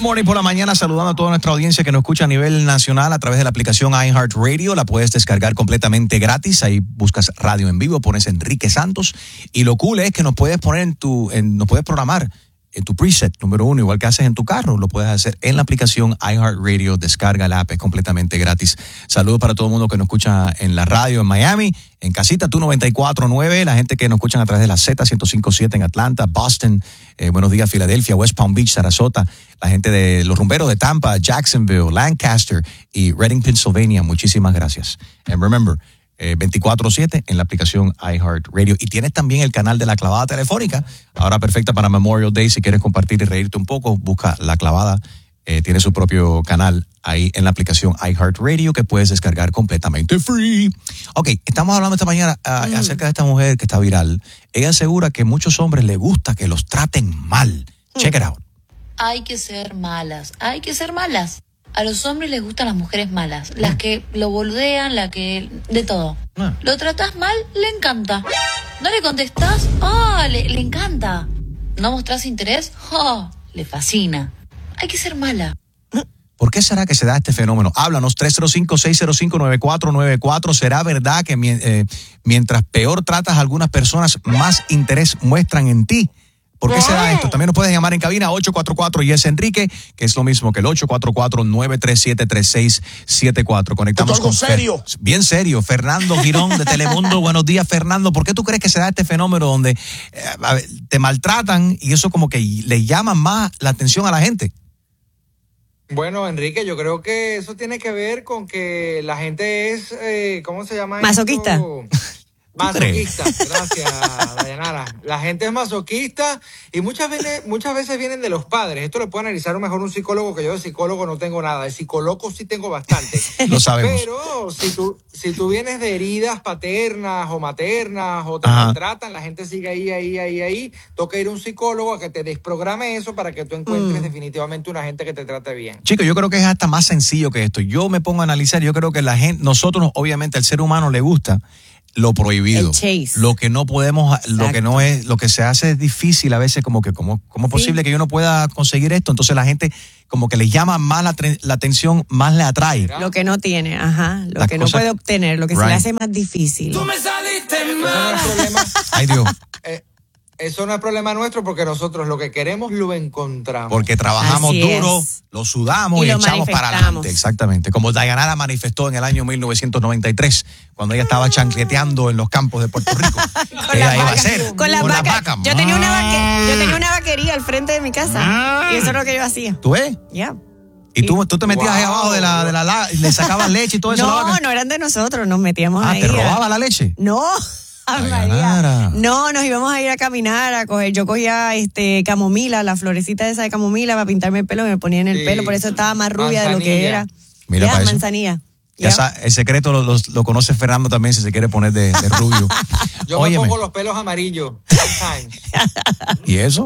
Good morning por la mañana, saludando a toda nuestra audiencia que nos escucha a nivel nacional a través de la aplicación iHeartRadio. La puedes descargar completamente gratis. Ahí buscas radio en vivo, pones Enrique Santos. Y lo cool es que nos puedes poner nos puedes programar en tu preset número 1, igual que haces en tu carro. Lo puedes hacer en la aplicación iHeartRadio. Descarga la app, es completamente gratis. Saludos para todo el mundo que nos escucha en la radio en Miami, en casita, tú 94.9, la gente que nos escuchan a través de la Z105.7 en Atlanta, Boston, buenos días, Filadelfia, West Palm Beach, Sarasota, la gente de los rumberos de Tampa, Jacksonville, Lancaster y Reading, Pennsylvania. Muchísimas gracias. And remember, 24/7 en la aplicación iHeartRadio. Y tienes también el canal de La Clavada Telefónica, ahora perfecta para Memorial Day. Si quieres compartir y reírte un poco, busca La Clavada. Tiene su propio canal ahí en la aplicación iHeartRadio que puedes descargar completamente free. Ok, estamos hablando esta mañana acerca de esta mujer que está viral. Ella asegura que a muchos hombres les gusta que los traten mal. Check it out. Hay que ser malas, hay que ser malas. A los hombres les gustan las mujeres malas, las que lo boludean, de todo. Lo tratás mal, le encanta. No le contestás, le encanta. No mostrás interés, le fascina. Hay que ser mala. ¿Por qué será que se da este fenómeno? Háblanos, 305-605-9494. ¿Será verdad que mientras peor tratas a algunas personas, más interés muestran en ti? ¿Por qué será esto? También nos puedes llamar en cabina 844-YES Enrique, que es lo mismo que el 844-937-3674. Conectamos con serio. Bien serio. Fernando Girón de Telemundo. Buenos días, Fernando. ¿Por qué tú crees que se da este fenómeno donde te maltratan y eso como que le llama más la atención a la gente? Bueno, Enrique, yo creo que eso tiene que ver con que la gente es, ¿cómo se llama? Masoquista. Masoquista, gracias, Dayanara. La gente es masoquista y muchas veces vienen de los padres. Esto lo puede analizar mejor un psicólogo, que yo de psicólogo no tengo nada. De psicólogo sí tengo bastante. Lo sabemos. Pero si tú vienes de heridas paternas o maternas o te maltratan, la gente sigue ahí. Toca ir a un psicólogo a que te desprograme eso para que tú encuentres definitivamente una gente que te trate bien. Chicos, yo creo que es hasta más sencillo que esto. Yo me pongo a analizar, yo creo que nosotros, obviamente, al ser humano le gusta lo prohibido, lo que no podemos, lo que no es, lo que se hace es difícil a veces, como que cómo es posible que yo no pueda conseguir esto. Entonces la gente como que le llama más la atención, más le atrae. Lo que no tiene, lo que no puede obtener, lo que se le hace más difícil. Tú me saliste mal. Eso no es problema. Ay, Dios. Eso no es problema nuestro porque nosotros lo que queremos lo encontramos. Porque trabajamos duro, lo sudamos y echamos para adelante. Exactamente. Como Dayanara manifestó en el año 1993, cuando ella estaba chancleteando en los campos de Puerto Rico. Ella iba a hacer con las vacas. Yo tenía una vaquería al frente de mi casa y eso es lo que yo hacía. ¿Tú ves? Ya. ¿Y tú te metías ahí abajo de la le sacabas leche y todo eso? No eran de nosotros, nos metíamos ahí. ¿Te robaba la leche? No. No, nos íbamos a ir a caminar, a coger. Yo cogía camomila, la florecita esa de camomila para pintarme el pelo, me ponía en el pelo, por eso estaba más rubia de lo que era. Mira, para eso. Manzanilla. El secreto lo conoce Fernando también si se quiere poner de rubio. Yo me pongo los pelos amarillos. ¿Y eso?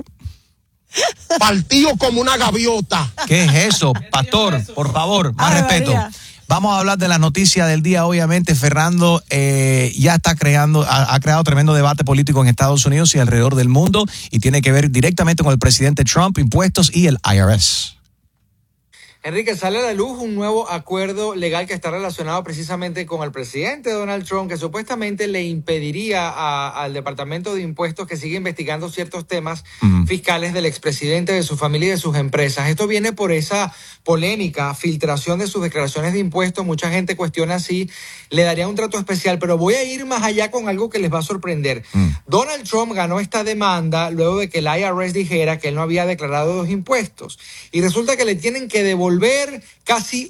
Partido como una gaviota. ¿Qué es eso, pastor? Por favor, más respeto. María. Vamos a hablar de las noticias del día, obviamente. Fernando ya ha creado tremendo debate político en Estados Unidos y alrededor del mundo, y tiene que ver directamente con el presidente Trump, impuestos y el IRS. Enrique, sale a la luz un nuevo acuerdo legal que está relacionado precisamente con el presidente Donald Trump, que supuestamente le impediría al Departamento de Impuestos que siga investigando ciertos temas fiscales del expresidente, de su familia y de sus empresas. Esto viene por esa polémica filtración de sus declaraciones de impuestos. Mucha gente cuestiona si le daría un trato especial, pero voy a ir más allá con algo que les va a sorprender. Donald Trump ganó esta demanda luego de que el IRS dijera que él no había declarado los impuestos. Y resulta que le tienen que devolver casi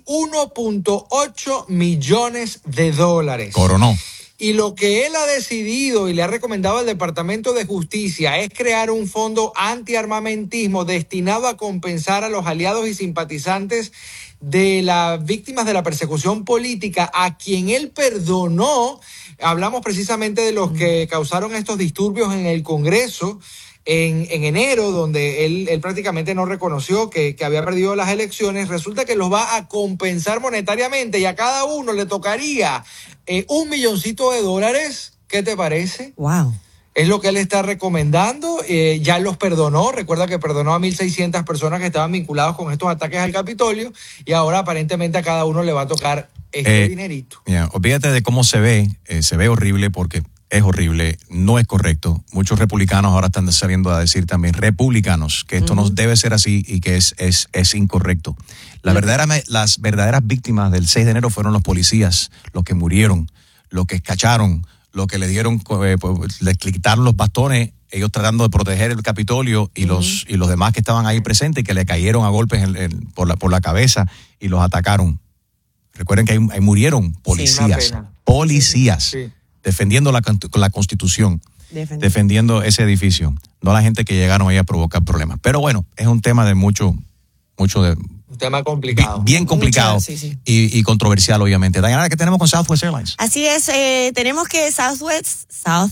1.8 millones de dólares. Coronó. Y lo que él ha decidido y le ha recomendado al Departamento de Justicia es crear un fondo antiarmamentismo destinado a compensar a los aliados y simpatizantes de las víctimas de la persecución política, a quien él perdonó. Hablamos precisamente de los que causaron estos disturbios en el Congreso en enero, donde él prácticamente no reconoció que había perdido las elecciones. Resulta que los va a compensar monetariamente y a cada uno le tocaría $1 milloncito. ¿Qué te parece? Wow. Es lo que él está recomendando. Ya los perdonó. Recuerda que perdonó a 1,600 personas que estaban vinculados con estos ataques al Capitolio. Y ahora aparentemente a cada uno le va a tocar este dinerito. Olvídate de cómo se ve. Se ve horrible porque es horrible. No es correcto. Muchos republicanos ahora están saliendo a decir también, republicanos, que esto no debe ser así y que es incorrecto. Las verdaderas víctimas del 6 de enero fueron los policías, los que murieron, los que escacharon, lo que le dieron, le quitaron los bastones, ellos tratando de proteger el Capitolio y los demás que estaban ahí presentes y que le cayeron a golpes por la cabeza y los atacaron. Recuerden que ahí murieron policías, Sí. defendiendo la Constitución, defendiendo ese edificio, no la gente que llegaron ahí a provocar problemas. Pero bueno, es un tema de mucho de... Un tema complicado. Bien complicado y controversial, obviamente. Diana, ¿qué tenemos con Southwest Airlines? Así es, tenemos que Southwest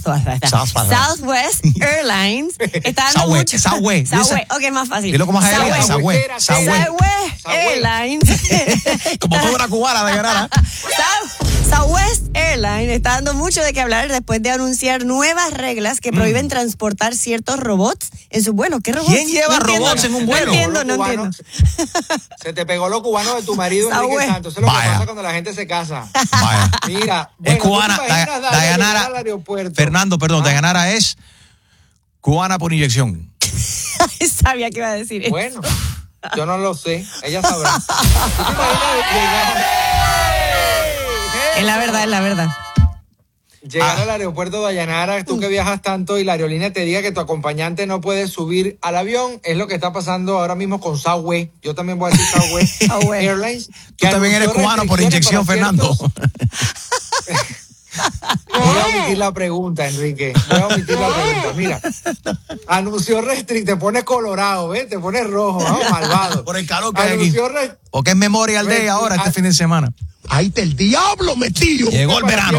Airlines está dando mucho. Southwest. Ok, más fácil. Dilo como Southwest Airlines. Como toda una cubana, Diana. Southwest Airlines está dando mucho de qué hablar después de anunciar nuevas reglas que prohíben transportar ciertos robots en sus vuelos. ¿Qué robots? ¿Quién lleva robots en un vuelo? No entiendo. Se te pegó lo cubano de tu marido, Enrique Santos. Eso es lo que pasa cuando la gente se casa. Vaya. Mira, Es cubana. Dayanara al aeropuerto. Fernando, perdón, Dayanara es cubana por inyección. Sabía que iba a decir eso. Bueno, yo no lo sé. Ella sabrá. ¿Tú te imaginas Es la verdad. llegar al aeropuerto de Dayanara, tú que viajas tanto y la aerolínea te diga que tu acompañante no puede subir al avión? Es lo que está pasando ahora mismo con Southwest. Yo también voy a decir Southwest Airlines. Tú también eres cubano por inyección, Fernando. Voy a omitir la pregunta, Enrique. Mira, anunció te pones colorado, ¿ves? Te pones rojo, ¿no? Malvado. Por el calor que hay aquí. Porque es Memorial Day ahora, este fin de semana. Ahí está el diablo metido. Llegó el verano.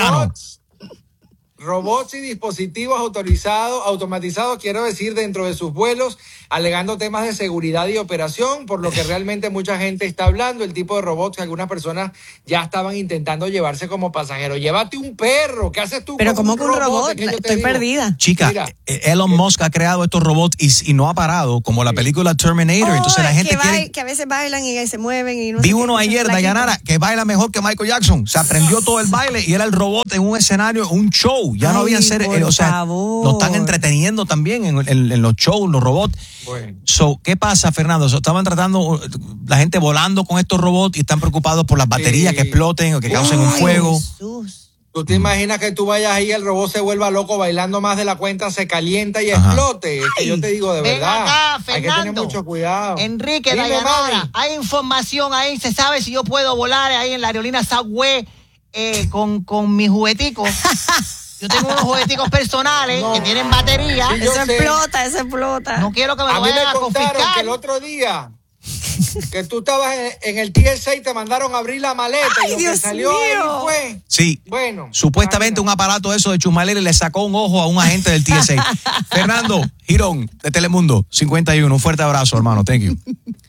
Robots y dispositivos automatizados, quiero decir, dentro de sus vuelos, alegando temas de seguridad y operación, por lo que realmente mucha gente está hablando, el tipo de robots que algunas personas ya estaban intentando llevarse como pasajeros. Llévate un perro, ¿qué haces tú? Pero ¿cómo que un robot? Estoy perdida. Chica, mira, Elon Musk ha creado estos robots y no ha parado, como la película Terminator. Entonces la gente que a veces bailan y se mueven y no vi uno ayer, Dayanara, que baila mejor que Michael Jackson. Se aprendió todo el baile y era el robot en un escenario, un show. Ya no habían ser, o sea, lo están entreteniendo también en los shows, los robots. Bueno. ¿Qué pasa, Fernando? Estaban tratando la gente volando con estos robots y están preocupados por las baterías que exploten o que causen un fuego. Jesús. ¿Tú te imaginas que tú vayas ahí y el robot se vuelva loco bailando más de la cuenta, se calienta y explote? Es que yo te digo de verdad, acá, hay que tener mucho cuidado. Enrique, Dayanara, hay información ahí, se sabe si yo puedo volar ahí en la aerolínea Southwest con mis jugueticos. Yo tengo unos jugueticos personales que tienen batería. Sí, Eso explota. No quiero que me lo A mí vayan me a contaron confiscar. que el otro día que tú estabas en el TSA y te mandaron a abrir la maleta y lo que Dios salió ahí mío. fue... Sí, Bueno, supuestamente un aparato eso de Chumalele le sacó un ojo a un agente del TSA. Fernando Girón, de Telemundo 51, un fuerte abrazo, hermano, thank you.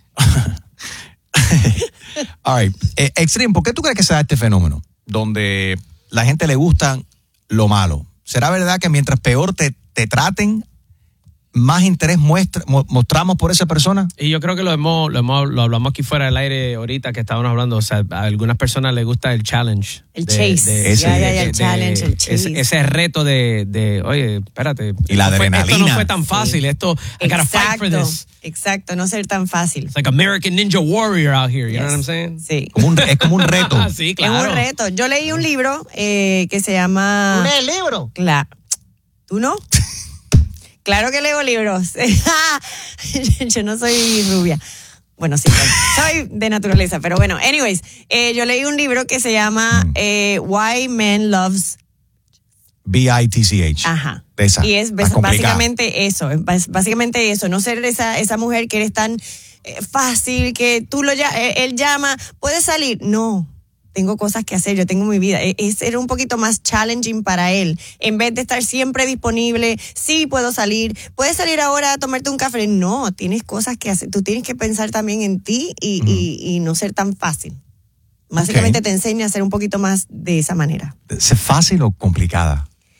All right. Extreme, ¿por qué tú crees que se da este fenómeno? Donde la gente le gusta lo malo. ¿Será verdad que mientras peor te traten, más interés mostramos por esa persona? Y yo creo que lo hablamos aquí fuera del aire ahorita que estábamos hablando. O sea, a algunas personas les gusta el challenge. El chase. El challenge, el chase. Ese reto de oye, espérate. Y la adrenalina. Esto no fue tan fácil. Esto, I gotta fight for this. Exacto, no ser tan fácil. It's like American Ninja Warrior out here, you know what I'm saying? Sí. Es como un reto. Sí, claro. Es un reto. Yo leí un libro que se llama... ¿Tú lees el libro? Claro. ¿Tú no? Claro que leo libros. Yo no soy rubia. Bueno, sí, soy de naturaleza, pero bueno. Anyways, yo leí un libro que se llama Why Men Loves... BITCH. Ajá. Esa, y es básicamente eso, no ser esa mujer que eres tan fácil, que tú él llama, ¿puedes salir? No, tengo cosas que hacer, yo tengo mi vida. Era un poquito más challenging para él, en vez de estar siempre disponible. Sí, puedo salir, ¿puedes salir ahora a tomarte un café? No, tienes cosas que hacer, tú tienes que pensar también en ti y no ser tan fácil. Básicamente te enseña a ser un poquito más de esa manera. ¿Es fácil o complicada?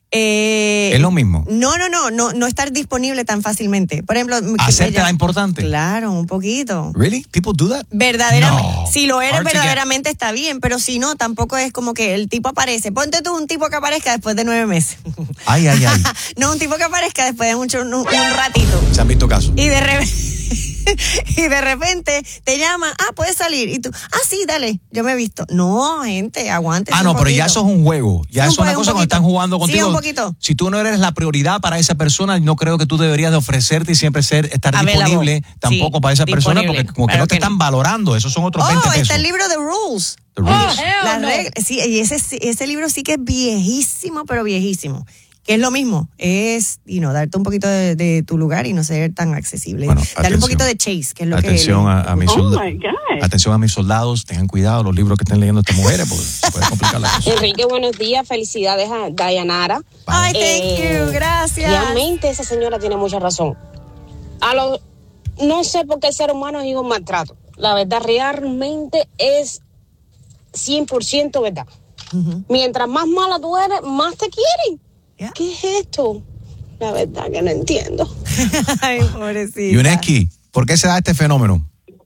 Es lo mismo. No estar disponible tan fácilmente. Por ejemplo, ¿hacerte la importante? Claro, un poquito. ¿Really? ¿People do that? Verdaderamente. No. Si lo eres Hard to verdaderamente está bien, pero si no, tampoco es como que el tipo aparece. Ponte tú un tipo que aparezca después de 9 meses. Ay. No, un tipo que aparezca después de un ratito. ¿Se han visto casos? Y de repente te llama, puedes salir. Y tú, sí, dale, yo me he visto. No, gente, aguante. No, pero ya eso es un juego. Ya Sí, eso es una cosa cuando están jugando contigo. Sí, un poquito. Si tú no eres la prioridad para esa persona, no creo que tú deberías de ofrecerte y siempre estar disponible tampoco Sí, para esa persona, disponible. porque como que Claro no te que no. están valorando. Esos son otros 20 pesos. Está el libro de Rules. The Rules. Las reglas. Sí, y ese libro sí que es viejísimo, pero viejísimo. Que es lo mismo, es darte un poquito de tu lugar y no ser tan accesible. Bueno, darle un poquito de chase, que es lo atención que... a mis atención a mis soldados, tengan cuidado los libros que estén leyendo estas mujeres, porque se puede complicar la cosa. Enrique, buenos días, felicidades a Dayanara. Ay, thank you, gracias. Realmente esa señora tiene mucha razón. No sé por qué el ser humano es un maltrato. La verdad realmente es 100% verdad. Mientras más mala tú eres, más te quieren. Yeah. ¿Qué es esto? La verdad que no entiendo. Ay, pobrecita. Yuneski, ¿por qué se da este fenómeno?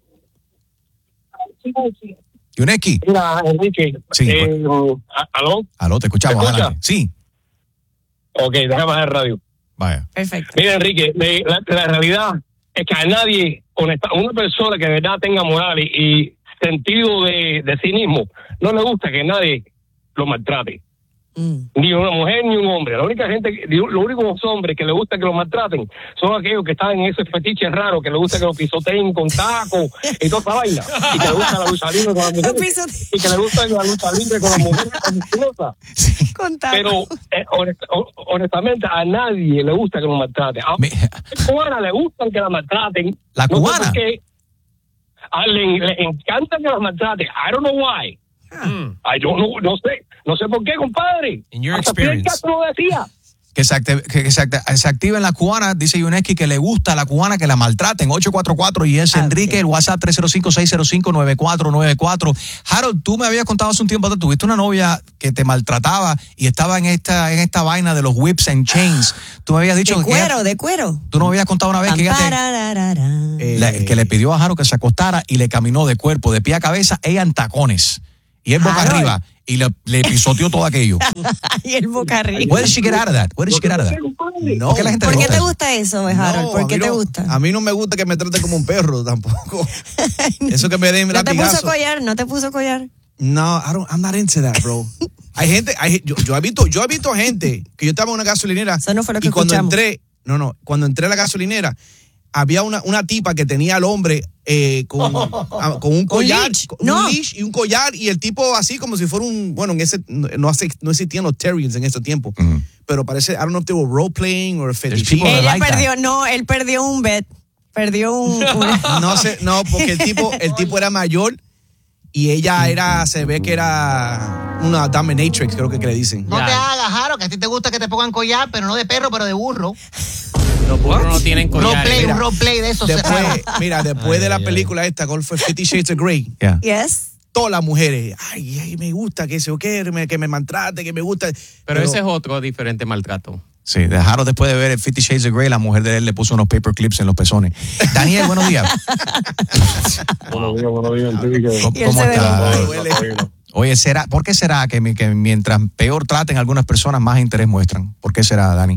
Yuneski. Mira, Enrique. Sí, ¿Aló? Aló, te escuchamos. ¿Me escucha? Adelante. Sí. Ok, déjame bajar el radio. Vaya. Perfecto. Mira, Enrique, la realidad es que a nadie, una persona que de verdad tenga moral y sentido de cinismo, no le gusta que nadie lo maltrate. Ni una mujer ni un hombre. Los únicos hombres que le gusta que lo maltraten son aquellos que están en ese fetiche raro, que le gusta que lo pisoteen con tacos y toda esa vaina, y que le gusta la lucha libre con las mujeres, y que le gusta la lucha libre con las mujeres ambiciosas. Pero honestamente a nadie le gusta que lo maltraten. A la cubana le gustan que la maltraten. ¿La cubana? No sé por qué. Le encanta que la maltraten. I don't know why. No sé por qué, compadre. In your Hasta Fidel experience. Castro lo decía. Que se activa en la cubana, dice Yuneski, que le gusta a la cubana que la maltraten. 844 y es Enrique, el WhatsApp 305-605-9494. Harold, tú me habías contado hace un tiempo atrás, tuviste una novia que te maltrataba y estaba en esta vaina de los whips and chains. Tú me habías dicho De cuero. Tú no me habías contado una vez que que le pidió a Harold que se acostara y le caminó de cuerpo, de pie a cabeza, ella en tacones. Y él boca arriba. Y le pisoteó todo aquello. Y el boca arriba. Where did she get out of that? No, ¿Por qué la gente ¿Por le qué gusta te eso? gusta eso, Harold? ¿Por qué te gusta? A mí no me gusta que me trate como un perro tampoco. Eso que me den ¿No te latigazo. puso collar? No, I'm not into that, bro. Hay gente, yo he visto gente que yo estaba en una gasolinera. Eso no fue lo que y cuando escuchamos. cuando entré a la gasolinera, había una tipa que tenía al hombre con un collar, un leash y un collar, y el tipo así como si fuera no existían los terriers en ese tiempo, pero parece, I don't know if they were role playing or fetichismo. Él perdió un bet. No sé, porque el tipo era mayor y ella se ve que era una dominatrix, creo que le dicen. No te hagas, Jaro, que a ti te gusta que te pongan collar, pero no de perro, pero de burro. Los burros no tienen collar. Un roleplay de esos. Después de la película esta, ¿cuál fue? 50 Shades of Grey. Yeah. Yes. Todas las mujeres, me gusta que me maltrate, que me gusta. Pero ese es otro diferente maltrato. Sí, dejaron después de ver 50 Shades of Grey, la mujer de él le puso unos paperclips en los pezones. Daniel, buenos días. Buenos días, Enrique. ¿Cómo estás? Oye, ¿por qué será que mientras peor traten a algunas personas, más interés muestran? ¿Por qué será, Dani?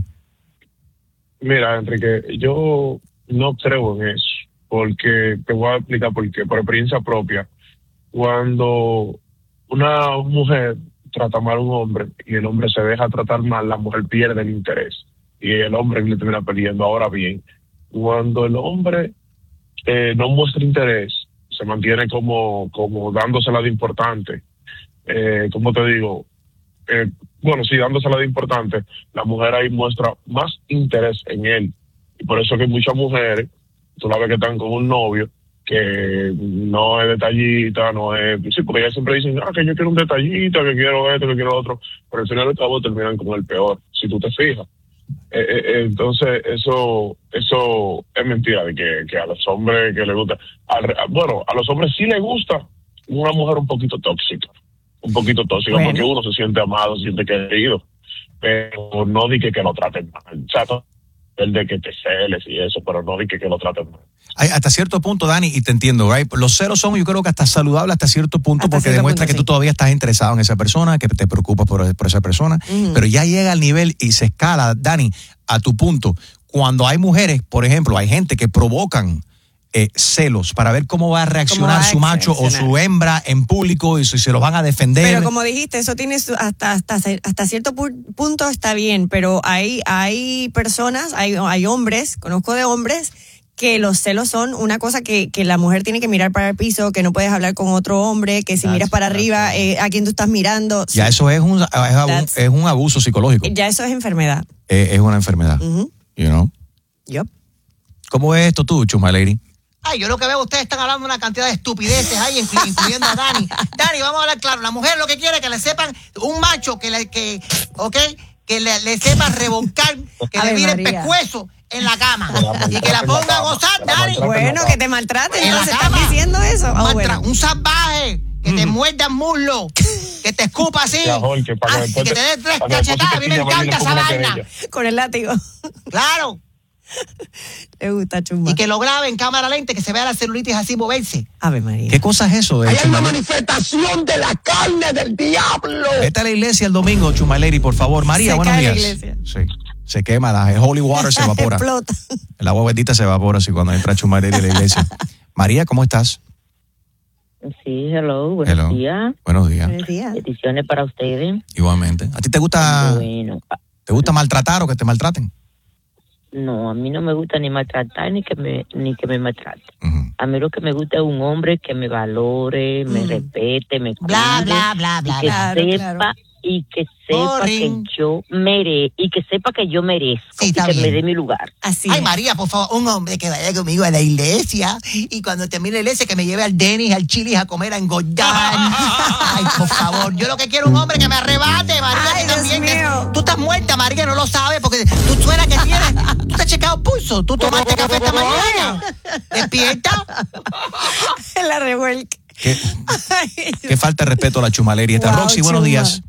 Mira, Enrique, yo no creo en eso, porque te voy a explicar por qué, por experiencia propia. Cuando una mujer trata mal a un hombre y el hombre se deja tratar mal, la mujer pierde el interés y el hombre le termina perdiendo. Ahora bien, cuando el hombre no muestra interés, se mantiene como dándosela de importante, ¿cómo te digo? Dándosela de importante, la mujer ahí muestra más interés en él. Y por eso que muchas mujeres, tú la ves que están con un novio que no es detallista, no es... Sí, porque ellas siempre dicen, que yo quiero un detallista, que quiero esto, que quiero lo otro, pero al final del cabo terminan con el peor, si tú te fijas. Entonces, eso es mentira, de que a los hombres que les gusta... a los hombres sí les gusta una mujer un poquito tóxica, porque uno se siente amado, se siente querido. pero no di que lo traten mal. O sea, el de que te celes y eso, pero no di que lo traten mal. Hasta cierto punto, Dani, y te entiendo, right? Los celos son, yo creo que hasta saludables hasta cierto punto, Hasta porque cierto demuestra punto, que sí. tú todavía estás interesado en esa persona, que te preocupas por esa persona, pero ya llega al nivel y se escala, Dani, a tu punto. Cuando hay mujeres, por ejemplo, hay gente que provocan celos para ver cómo va a reaccionar su macho o su hembra en público y si se los van a defender. Pero como dijiste, eso tiene hasta cierto punto está bien, pero hay personas, hay hombres, conozco de hombres que los celos son una cosa que la mujer tiene que mirar para el piso, que no puedes hablar con otro hombre, que si miras para arriba, a quién tú estás mirando. Ya sí. eso es un abuso psicológico. Ya eso es enfermedad. Es una enfermedad. You know? Yep. ¿Cómo es esto tú, Chuma Lady? Ay, yo lo que veo, ustedes están hablando de una cantidad de estupideces ahí, incluyendo a Dani. Dani, vamos a hablar claro. La mujer lo que quiere es que le sepan un macho que le sepa revolcar, que le vire el pescuezo en la cama y que la ponga a gozar, Dani. Bueno, que te maltraten, En la entonces cama. estás diciendo eso. Bueno. Un salvaje que te muerda el muslo, que te escupa así, que te dé 3 cachetadas. A mí me encanta esa vaina. Con el látigo. Claro. Le gusta Chumba. Y que lo grabe en cámara lenta, que se vea la celulitis así moverse. Ave María. ¿Qué cosa es eso? Hay una manifestación de la carne del diablo. Vete a la iglesia el domingo, Chuma Lady, por favor. María, Se buenos cae la días. iglesia. Sí. Se quema, el holy water se evapora. Explota. El agua bendita se evapora así cuando entra Chuma Lady a la iglesia. María, ¿cómo estás? Sí, hello, buenos días. Buenos días. Buenos días. Peticiones para ustedes. Igualmente. ¿A ti te gusta maltratar o que te maltraten? No, a mí no me gusta ni maltratar ni que me maltraten. A mí lo que me gusta es un hombre que me valore, me respete, me cuide, y que sepa y que sepa que yo merezco y que me dé mi lugar. Así Ay, María, por favor, un hombre que vaya conmigo a la iglesia y cuando termine la iglesia que me lleve al Dennis, al Chili's a comer, a engordar. Ay, por favor, yo lo que quiero es un hombre que me arrebate, María. Ay, que también, Dios mío. tú estás muerta, María, no lo sabes porque tú suena que tienes, tú te has checado pulso, tú tomaste café esta mañana. Despierta. La revuelca. Qué falta de respeto a la Chuma Lady. Está Wow, Roxy, buenos Chuma. días.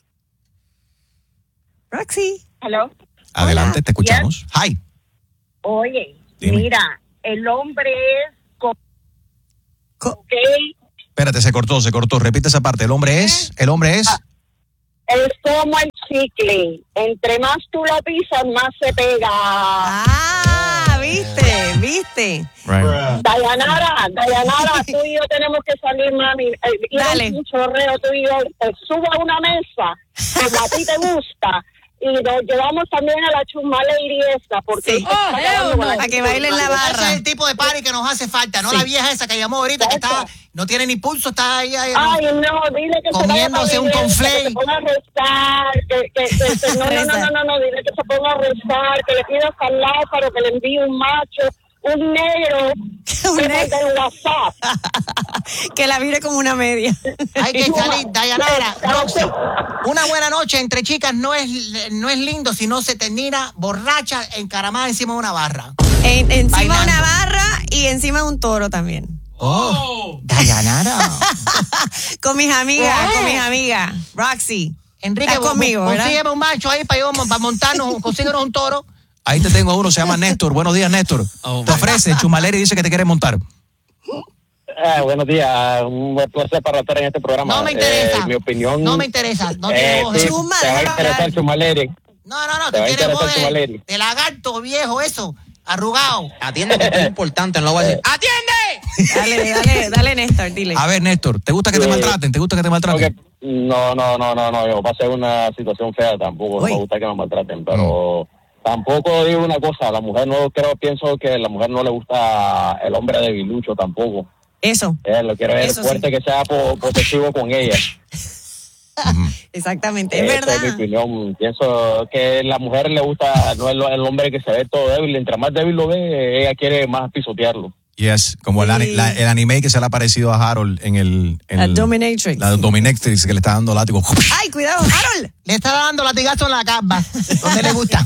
Roxy. Hello. Adelante, Hola. te escuchamos. Hi. Oye, Dime. mira, el hombre es ¿ok? Espérate, se cortó. Repite esa parte. El hombre es. Es como el chicle. Entre más tú lo pisas, más se pega. Ah, viste. Right. Dayanara, tú y yo tenemos que salir, mami. Dale. Un chorreo, tú y yo. Te subo a una mesa, como a ti te gusta. Y nos llevamos también a la Chuma Lady esta, porque Sí. Para que bailen la barra. Ese es el tipo de party que nos hace falta, no la vieja esa que llamó ahorita, que está, no tiene ni pulso, está ahí Ay, no, dile que comiéndose se un vaya para la iglesia, conflay. que se ponga a rezar, no, dile que se ponga a rezar, que le pida a San Lázaro que le envíe un macho, un negro, que mande el WhatsApp. Que la vire como una media. Hay que salir, Dayanara, Roxy. Una buena noche entre chicas no es lindo si no se termina borracha, encaramada encima de una barra. Encima de Bailando. una barra y encima de un toro también. Dayanara. Con mis amigas. Roxy. Enrique, Estás conmigo, ¿verdad? consígueme un macho ahí para montarnos, consíguenos un toro. Ahí te tengo uno, se llama Néstor. Buenos días, Néstor. Te ofrece, Chuma Lady dice que te quiere montar. Buenos días, un placer para estar en este programa. No me interesa. Mi opinión. No me interesa. No tiene voz. Sí, Chuma, te va a déjalo interesar hablar. Chuma Lady. No, Te va a tiene voz interesar Chuma Lady. de lagarto viejo eso, arrugado. Atiende que es importante, no lo voy a decir. ¡Atiende! Dale, Néstor, dile. A ver, Néstor, ¿te gusta que te maltraten? No, va a ser una situación fea tampoco, no me gusta que me maltraten, pero tampoco digo una cosa, la mujer pienso que a la mujer no le gusta el hombre debilucho tampoco. Eso. Lo quiero ver Eso fuerte, sí. que sea posesivo con ella. Exactamente, es Esa verdad. es mi opinión. Pienso que a la mujer le gusta, no el hombre que se ve todo débil, entre más débil lo ve, ella quiere más pisotearlo. Yes, como el anime que se le ha parecido a Harold en La Dominatrix. La Dominatrix que le está dando látigo. Ay, cuidado, Harold. Le está dando latigazo en la capa, donde le gusta.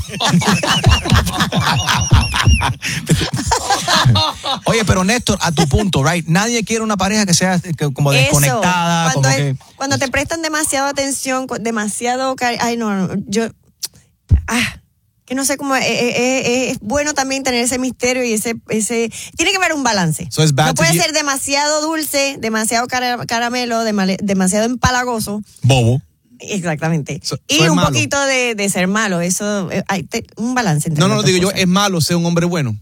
Oye, pero Néstor, a tu punto, right? Nadie quiere una pareja que sea como desconectada. Cuando, como que... cuando te prestan demasiada atención, demasiado ay no, yo que no sé cómo, es bueno también tener ese misterio y ese tiene que haber un balance. So no puede ser demasiado dulce, demasiado caramelo, demasiado empalagoso. Bobo. Exactamente. Y un malo. poquito de ser malo, eso, hay un balance entre No, digo yo, es malo ser un hombre bueno.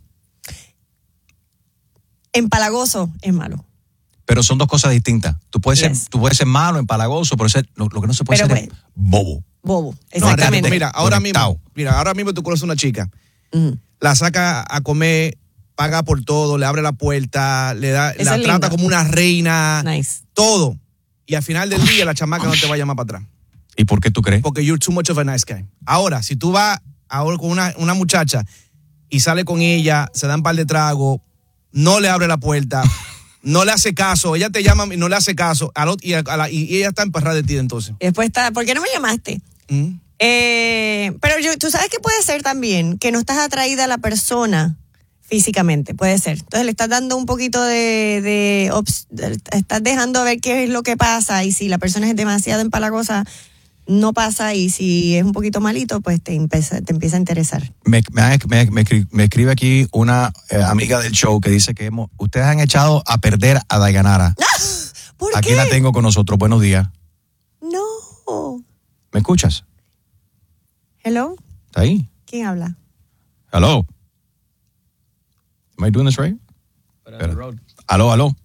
Empalagoso es malo. Pero son dos cosas distintas. Tú puedes ser malo, empalagoso, pero lo que no se puede ser es bobo. Bobo, exactamente. Mira, ahora mismo tú conoces a una chica, la saca a comer, paga por todo, le abre la puerta, la trata como una reina, todo. Y al final del día la chamaca no te va a llamar para atrás. ¿Y por qué tú crees? Porque you're too much of a nice guy. Ahora, si tú vas ahora con una muchacha y sale con ella, se dan un par de tragos, no le abre la puerta, no le hace caso, ella te llama y no le hace caso, y ella está emparrada de ti entonces. Después está, ¿por qué no me llamaste? Pero tú sabes que puede ser también que no estás atraída a la persona físicamente, puede ser. Entonces le estás dando un poquito estás dejando ver qué es lo que pasa, y si la persona es demasiado empalagosa, no pasa, y si es un poquito malito, pues te empieza a interesar. Me escribe aquí una amiga del show que dice que ustedes han echado a perder a Dayanara. ¿Por qué? Aquí la tengo con nosotros. Buenos días. No. ¿Me escuchas? Hello. ¿Está ahí? ¿Quién habla? Hello. Am I doing this right? Aló. Hello.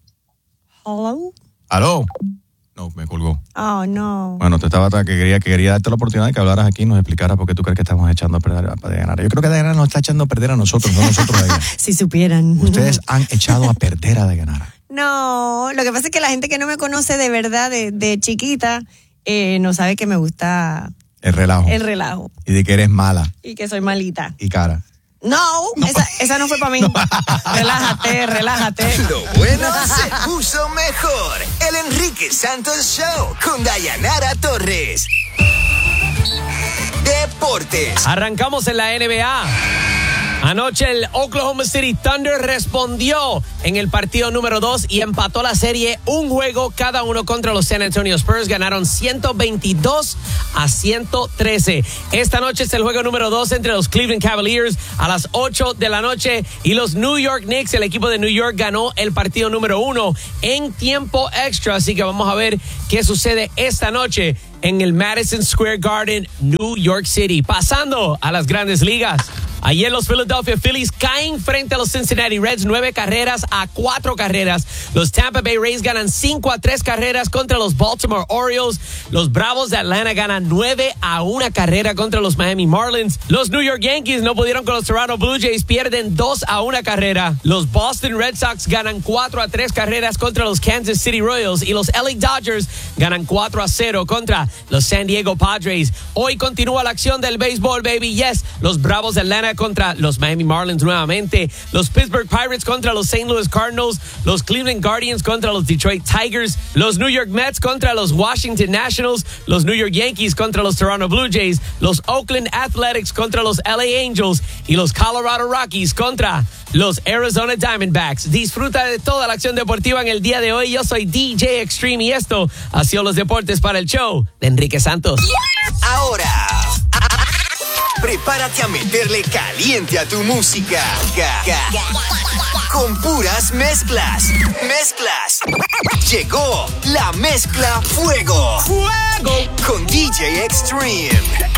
Aló. No, me colgó. Oh, no. Bueno, quería darte la oportunidad de que hablaras aquí y nos explicaras por qué tú crees que estamos echando a perder a Dayanara. Yo creo que Dayanara nos está echando a perder a nosotros, no nosotros a ella. Si supieran. Ustedes han echado a perder a Dayanara. No, lo que pasa es que la gente que no me conoce de verdad, de chiquita, no sabe que me gusta el relajo. Y de que eres mala. Y que soy malita. Y cara. No, esa no fue para mí. Relájate. Lo bueno se puso mejor. El Enrique Santos Show con Dayanara Torres. Deportes. Arrancamos en la NBA. Anoche el Oklahoma City Thunder respondió en el partido número 2 y empató la serie un juego cada uno contra los San Antonio Spurs. Ganaron 122-113. Esta noche es el juego número 2 entre los Cleveland Cavaliers a las 8 de la noche y los New York Knicks. El equipo de New York ganó el partido número 1 en tiempo extra. Así que vamos a ver qué sucede esta noche en el Madison Square Garden, New York City. Pasando a las grandes ligas. Ayer los Philadelphia Phillies caen frente a los Cincinnati Reds 9-4 carreras. Los Tampa Bay Rays ganan 5-3 carreras contra los Baltimore Orioles. Los Bravos de Atlanta ganan 9-1 carrera contra los Miami Marlins. Los New York Yankees no pudieron con los Toronto Blue Jays, pierden 2-1 carrera. Los Boston Red Sox ganan 4-3 carreras contra los Kansas City Royals y los LA Dodgers ganan 4-0 contra los San Diego Padres. Hoy continúa la acción del béisbol, baby. Yes, los Bravos de Atlanta contra los Miami Marlins nuevamente. Los Pittsburgh Pirates contra los St. Louis Cardinals. Los Cleveland Guardians contra los Detroit Tigers. Los New York Mets contra los Washington Nationals. Los New York Yankees contra los Toronto Blue Jays. Los Oakland Athletics contra los LA Angels. Y los Colorado Rockies contra los Arizona Diamondbacks. Disfruta de toda la acción deportiva en el día de hoy. Yo soy DJ Extreme y esto ha sido los deportes para el show de Enrique Santos. Ahora, prepárate a meterle caliente a tu música. Con puras mezclas. Llegó la mezcla Fuego. Con DJ Extreme.